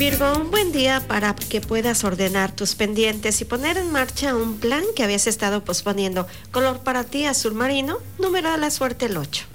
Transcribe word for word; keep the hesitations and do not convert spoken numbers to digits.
Virgo, un buen día para que puedas ordenar tus pendientes y poner en marcha un plan que habías estado posponiendo. Color para ti, azul marino. Número de la suerte, el ocho.